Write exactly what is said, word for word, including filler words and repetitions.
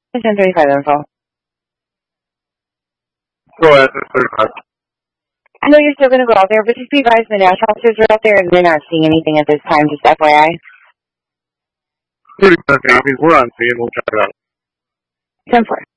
ten thirty-five info. Go ahead, ten thirty-five. I know you're still going to go out there, but just be advised the national officers are out there and they're not seeing anything at this time, just F Y I. thirty-five copies. We're on scene. We'll check it out. ten four.